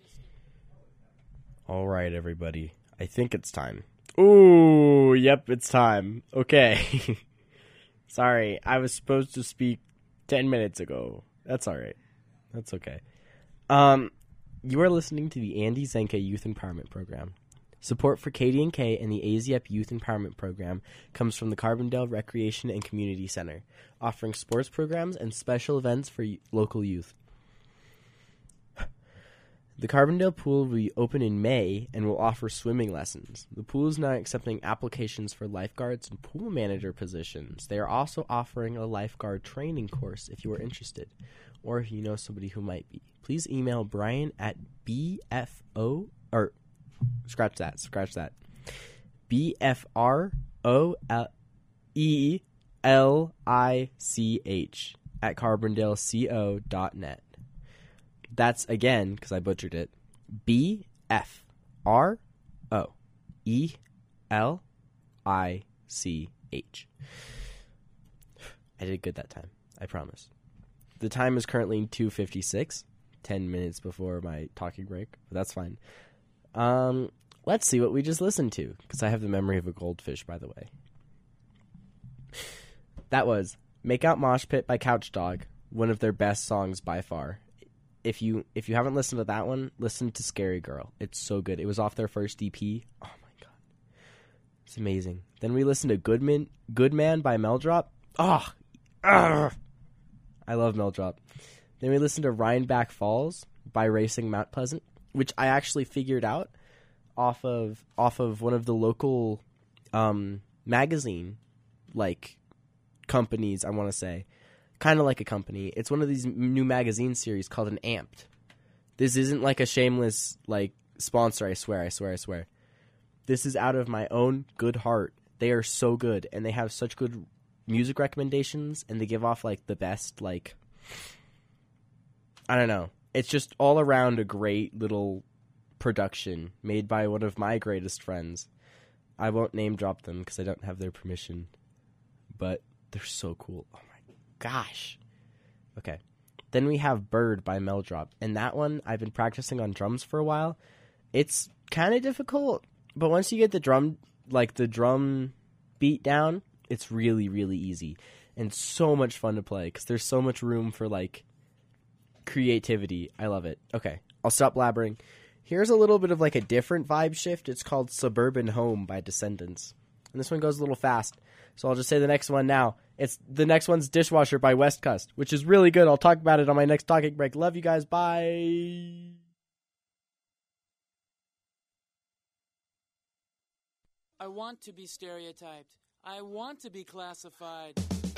All right, everybody. I think it's time. Ooh, yep, it's time. Okay. Sorry, I was supposed to speak 10 minutes ago. That's all right. That's okay. You are listening to the Andy Zenke Youth Empowerment Program. Support for KD&K and the AZF Youth Empowerment Program comes from the Carbondale Recreation and Community Center, offering sports programs and special events for local youth. The Carbondale pool will be open in May and will offer swimming lessons. The pool is now accepting applications for lifeguards and pool manager positions. They are also offering a lifeguard training course if you are interested, or if you know somebody who might be. Please email Brian at BFO, or scratch that, BFROELICH at carbondaleco.net. That's, again, because I butchered it, BFROELICH. I did good that time, I promise. The time is currently 2:56, 10 minutes before my talking break, but that's fine. Let's see what we just listened to, because I have the memory of a goldfish, by the way. That was Make Out Mosh Pit by Couch Dog, one of their best songs by far. If you haven't listened to that one, listen to Scary Girl. It's so good. It was off their first EP. Oh my god. It's amazing. Then we listened to Good Man by Meldrop. I love Meldrop. Then we listened to Rhinebeck Falls by Racing Mount Pleasant, which I actually figured out off of one of the local magazine companies, I want to say. Kind of like a company. It's one of these new magazine series called an Amped. This isn't like a shameless sponsor, I swear. This is out of my own good heart. They are so good, and they have such good music recommendations, and they give off the best I don't know. It's just all around a great little production made by one of my greatest friends. I won't name drop them because I don't have their permission, but they're so cool. Oh my gosh. Okay. Then we have Bird by Meldrop, and that one I've been practicing on drums for a while. It's kind of difficult, but once you get the drum beat down, it's really, really easy and so much fun to play because there's so much room for creativity. I love it. Okay, I'll stop blabbering. Here's a little bit of a different vibe shift. It's called Suburban Home by Descendants. And this one goes a little fast, so I'll just say the next one now. The next one's Dishwasher by Westcust, which is really good. I'll talk about it on my next talking break. Love you guys. Bye. I want to be stereotyped. I want to be classified.